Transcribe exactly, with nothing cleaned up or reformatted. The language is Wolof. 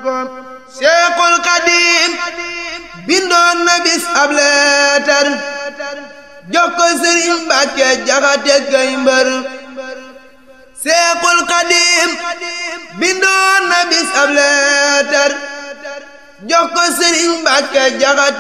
ko Seexul Xadiim bindoon na bis ab leetar jox ko Sëriñ Mbàkke Jaxate Gay Mbër Seexul Xadiim bindoon na bis ab leetar jox ko Sëriñ Mbàkke Jaxate